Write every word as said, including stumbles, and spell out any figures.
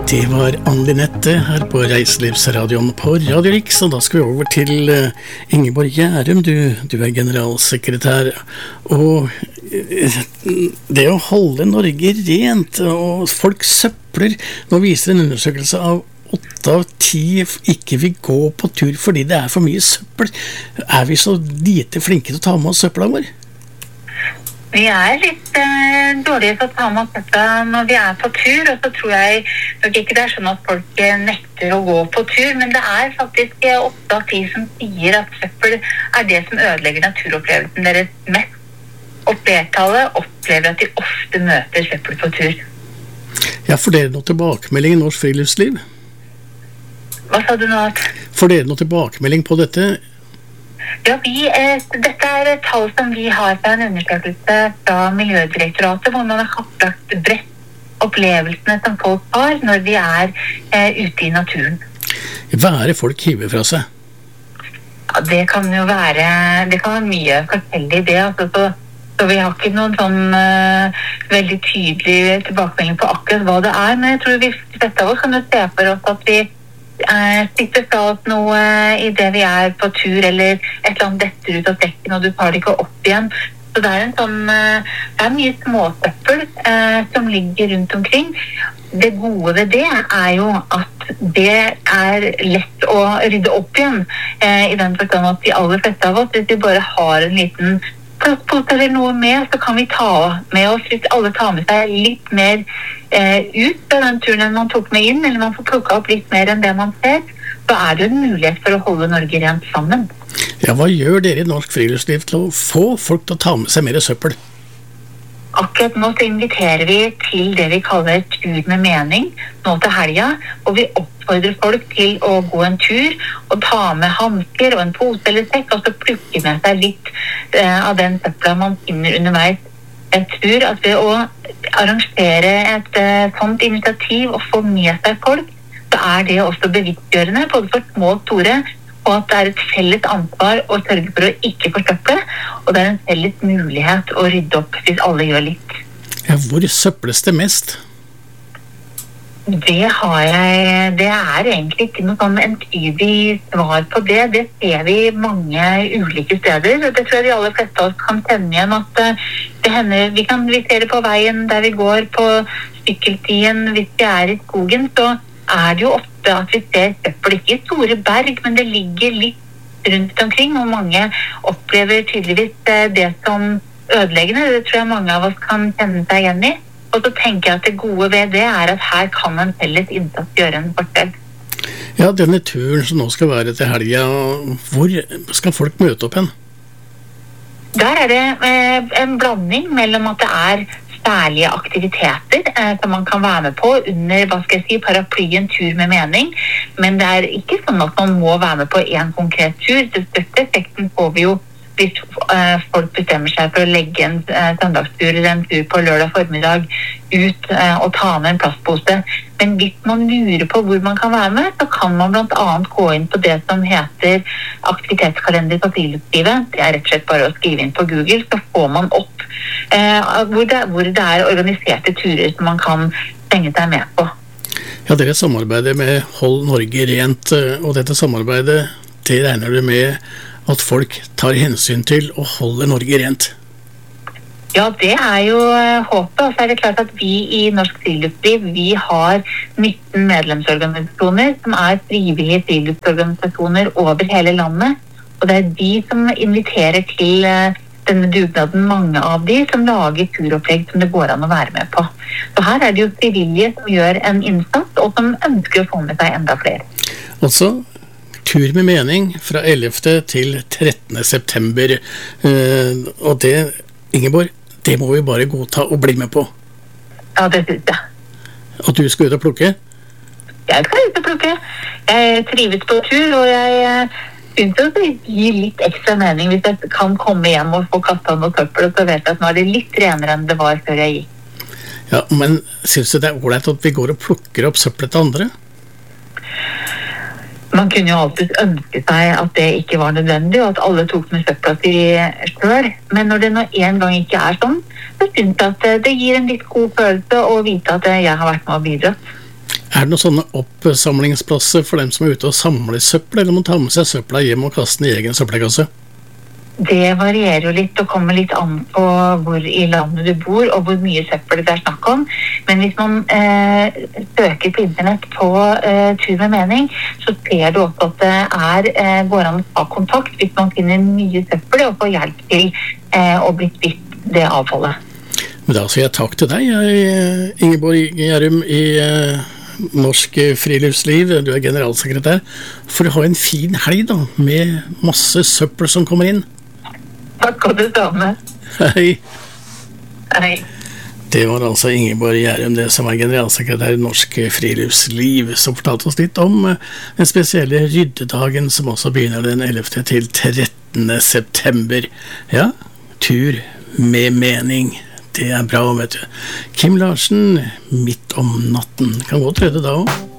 Det var Ann-Linette her på Reiselivsradioen på Radio Riks, og da skal vi over til uh, Ingeborg Gjærum. Du, du er generalsekretær, og uh, det å holde Norge rent, og folk søppler. Nå viser en undersøkelse av åtte av ti ikke vil gå på tur fordi det er for mye søppel. Er vi så lite flinke til å ta med oss søppelen vår? Vi er litt eh, dårlige til å ta med oss dette når vi er på tur, og så tror jeg nok ikke det er sånn at folk nekter å gå på tur, men det er faktisk åtte av ti som sier at søppel er det som ødelegger naturopplevelsen deres mest, og flertallet opplever at de ofte møter søppel på tur. Ja, får dere noe tilbakemelding i Norsk Friluftsliv? Hva sa du nå? Får dere noe tilbakemelding på dette? Ja, vi, eh, dette er et tall som vi har fra en undersøkelse fra Miljødirektoratet, hvor man har kartlagt bredt opplevelsene som folk har når de er eh, ute i naturen. Hva er det folk hiver fra seg? Ja, det kan jo være, det kan være mye forskjellig det, altså, så, så vi har ikke noen sånn uh, veldig tydelig tilbakemelding på akkurat hva det er, men jeg tror vi fleste av oss kan jo se for oss at vi Uh, sitter fra oss noe i det vi er på tur, eller et eller annet detter ut av sekken, og du tar det ikke opp igjen. Så det er en sånn, uh, det er mye småsøppel uh, som ligger rundt omkring. Det gode ved det er jo at det er lett å rydde opp igjen, uh, i den forstand at de aller fleste av oss, hvis vi bare har en liten plastpose eller noe med, så kan vi ta med oss, hvis alle tar med seg litt mer eh, ut på den turen enn man tok med inn, eller man får plukket opp litt mer enn det man ser, så er det en mulighet for å holde Norge rent sammen. Ja, hva gjør dere i Norsk Friluftsliv til å få folk til å ta med seg mer søppel? Akkurat nå så inviterer vi til det vi kaller tur med mening, nå til helga, og vi oppfordrer folk til å gå en tur og ta med hansker og en pose eller sekk, og så plukke med seg litt eh, av den søppla man finner underveis. Jeg tror at ved å arrangere et eh, sånt initiativ og få med seg folk, så er det også bevisstgjørende, både for små og store, og at det er et felles ansvar å sørge for å ikke forsøple, og det er en felles mulighet å rydde opp hvis alle gjør litt. Ja, hvor søpples det mest? Det har jeg, det er egentlig ikke noe sånn entydig svar på det. Det ser vi mange ulike steder. Det tror jeg de aller fleste av oss kan kjenne igjen at det hender, vi kan vi ser det på veien der vi går på sykkelstien, hvis vi er i skogen, så er det jo ofte at vi ser søppel, ikke i store berg, men det ligger litt rundt omkring, og mange opplever tydeligvis det som ødeleggende. Det tror jeg mange av oss kan kjenne seg igjen i. Og så tenker jeg at det gode ved det er at her kan en felles innsats gjøre en forskjell. Ja, denne turen som nå skal være til helga, hvor skal folk møte opp hen? Der er det eh, en blanding mellom at det er særlige aktiviteter eh, som man kan være med på under, hva skal jeg si, paraplyen tur med mening, men det er ikke sånn at man må være med på en konkret tur. Det største effekten får vi jo hvis uh, folk bestemmer seg for å legge en uh, søndagstur eller en tur på lørdag formiddag ut uh, og ta med en plastpose. Men hvis man lurer på hvor man kan være med, så kan man blant annet gå inn på det som heter aktivitetskalender på friluftslivet. Det er rett og slett bare å skrive inn på Google, så får man opp uh, hvor, det, hvor det er organiserte turer som man kan stenge seg med på. Ja, dere samarbeider med Hold Norge Rent, og dette samarbeidet, det regner du med at folk tar hensyn til å holde Norge rent? Ja, det er jo håpet, og så er det klart at vi i Norsk Friluftsliv, vi har nitten medlemsorganisasjoner som er frivillige friluftsorganisasjoner over hele landet, og det er de som inviterer til denne dugnaden, mange av de som lager turopplegg som det går an å være med på. Så her er det jo frivillige som gjør en innsats, og som ønsker å få med seg enda flere. Altså, tur med mening fra ellevte til trettende september, uh, og det, Ingeborg, det må vi bare godta og bli med på. Ja, det synes jeg. Og du skal ut og plukke? Jeg skal ut og plukke. Jeg trives på tur, og jeg synes at det gir litt ekstra mening hvis jeg kan komme hjem og få kastet noe søppel, og så vet jeg at nå er det litt renere enn det var før jeg gikk. Ja, men synes du det er ordentlig at vi går og plukker opp søpplet til andre? Man kunne jo alltid ønske seg at det ikke var nødvendig, og at alle tok med søppla si selv. Men når det nå en gang ikke er sånn, så synes jeg at det gir en litt god følelse å vite at jeg har vært med å bidra. Er det noen sånne oppsamlingsplasser for dem som er ute og samler søppel, eller må ta med seg søppla hjem og kaste den i egen søppelkasse? Det varierer jo litt og kommer litt an på hvor i landet du bor og hvor mye søppel det er snakk om. Men hvis man eh, søker på internett på eh, Tur med mening, så ser du også at det er, eh, går an å ta kontakt hvis man finner mye søppel og får hjelp til eh, å bli kvitt det avfallet. Men da sier jeg takk til deg, jeg, Ingeborg Gjærum i eh, Norsk Friluftsliv, du er generalsekretær, for å ha en fin helg da, med masse søppel som kommer inn. Takk og det samme. Hei. Hei. Det var altså Ingeborg Gjærum, det som er generalsekretær i Norsk Friluftsliv, som fortalte oss litt om den spesielle ryddedagen som også begynner den ellevte til trettende september. Ja, tur med mening. Det er bra, vet du. Kim Larsen, Midt om natten. Kan godt redde da også.